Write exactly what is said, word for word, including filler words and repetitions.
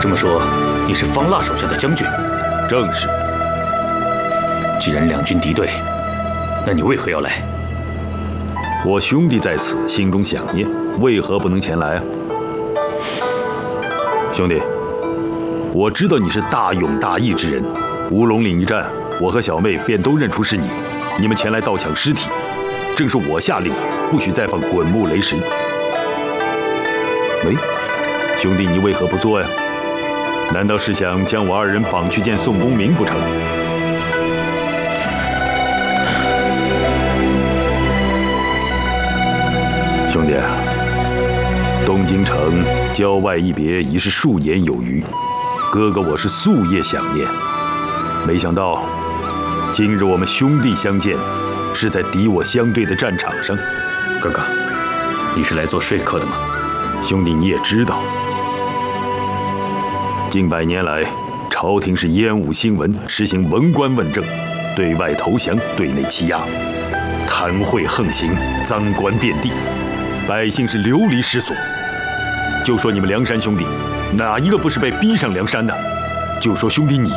这么说，你是方腊手下的将军？ 正是。 既然两军敌对，那你为何要来？ 我兄弟在此，心中想念，为何不能前来啊？兄弟，我知道你是大勇大义之人，乌龙岭一战，我和小妹便都认出是你。你们前来盗抢尸体，正是我下令的，不许再放滚木雷石。喂，兄弟，你为何不做呀？难道是想将我二人绑去见宋公明不成？兄弟，东京城郊外一别已是数年有余，哥哥我是夙夜想念。没想到，今日我们兄弟相见，是在敌我相对的战场上。 哥哥，你是来做说客的吗？ 兄弟，你也知道，近百年来，朝廷是烟雾新闻，实行文官问政，对外投降，对内欺压，贪贿横行，赃官遍地，百姓是流离失所。就说你们梁山兄弟，哪一个不是被逼上梁山的？就说兄弟你